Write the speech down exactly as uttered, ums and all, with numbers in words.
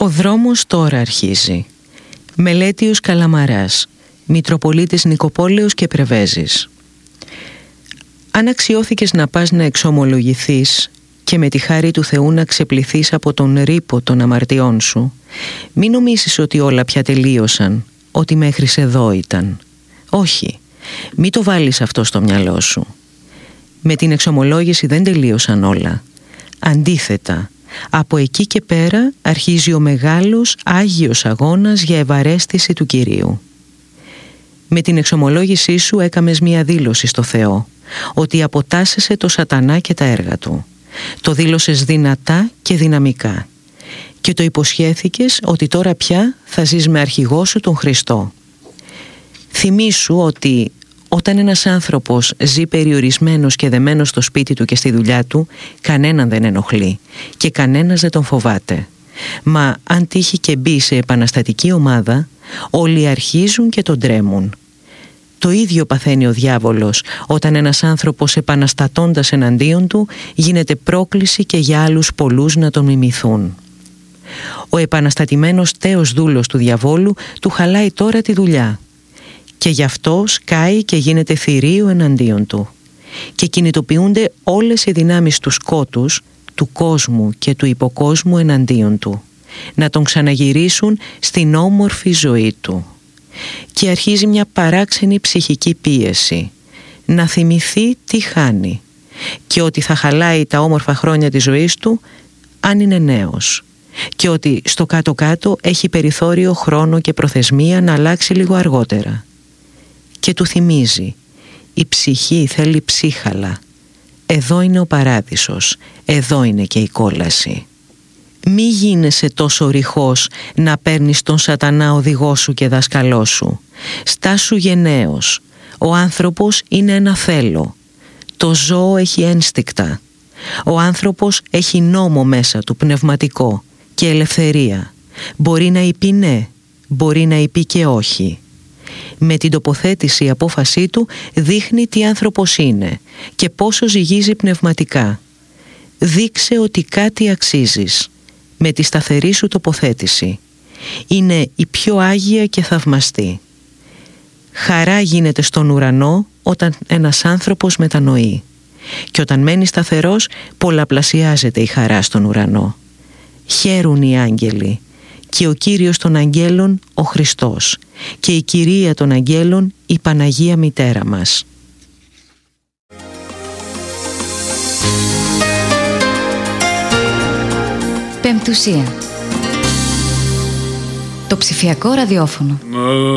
Ο δρόμος τώρα αρχίζει. Μελέτιος Καλαμαράς, Μητροπολίτης Νικοπόλεως και Πρεβέζης. Αν αξιώθηκες να πας να εξομολογηθείς και με τη χάρη του Θεού να ξεπληθείς από τον ρύπο των αμαρτιών σου, μην νομίσεις ότι όλα πια τελείωσαν, ότι μέχρι εδώ ήταν. Όχι, μην το βάλεις αυτό στο μυαλό σου. Με την εξομολόγηση δεν τελείωσαν όλα. Αντίθετα, από εκεί και πέρα αρχίζει ο μεγάλος Άγιος αγώνας για ευαρέστηση του Κυρίου. Με την εξομολόγησή σου έκαμες μία δήλωση στο Θεό, ότι αποτάσσεσαι το σατανά και τα έργα του. Το δήλωσες δυνατά και δυναμικά και το υποσχέθηκες ότι τώρα πια θα ζεις με αρχηγό σου τον Χριστό. Θυμήσου ότι όταν ένας άνθρωπος ζει περιορισμένος και δεμένος στο σπίτι του και στη δουλειά του, κανέναν δεν ενοχλεί και κανένας δεν τον φοβάται. Μα αν τύχει και μπει σε επαναστατική ομάδα, όλοι αρχίζουν και τον τρέμουν. Το ίδιο παθαίνει ο διάβολος όταν ένας άνθρωπος επαναστατώντας εναντίον του γίνεται πρόκληση και για άλλους πολλούς να τον μιμηθούν. Ο επαναστατημένος τέος δούλος του διαβόλου του χαλάει τώρα τη δουλειά και γι' αυτό σκάει και γίνεται θηρίο εναντίον του και κινητοποιούνται όλες οι δυνάμεις του σκότους, του κόσμου και του υποκόσμου εναντίον του, να τον ξαναγυρίσουν στην όμορφη ζωή του. Και αρχίζει μια παράξενη ψυχική πίεση, να θυμηθεί τι χάνει και ότι θα χαλάει τα όμορφα χρόνια της ζωής του αν είναι νέος και ότι στο κάτω-κάτω έχει περιθώριο χρόνο και προθεσμία να αλλάξει λίγο αργότερα. Και του θυμίζει, η ψυχή θέλει ψύχαλα, εδώ είναι ο παράδεισος, εδώ είναι και η κόλαση. Μη γίνεσαι τόσο ρηχός να παίρνεις τον σατανά οδηγό σου και δάσκαλό σου. Στάσου γενναίος. Ο άνθρωπος είναι ένα θέλω. Το ζώο έχει ένστικτα. Ο άνθρωπος έχει νόμο μέσα του, πνευματικό και ελευθερία. Μπορεί να είπε ναι, μπορεί να είπε και όχι. Με την τοποθέτηση η απόφασή του δείχνει τι άνθρωπος είναι και πόσο ζυγίζει πνευματικά. Δείξε ότι κάτι αξίζεις με τη σταθερή σου τοποθέτηση. Είναι η πιο άγια και θαυμαστή. Χαρά γίνεται στον ουρανό όταν ένας άνθρωπος μετανοεί και όταν μένει σταθερός πολλαπλασιάζεται η χαρά στον ουρανό. Χαίρουν οι άγγελοι και ο Κύριος των αγγέλων ο Χριστός και η Κυρία των αγγέλων η Παναγία Μητέρα μας. Πεμπτουσία. Το ψηφιακό ραδιόφωνο.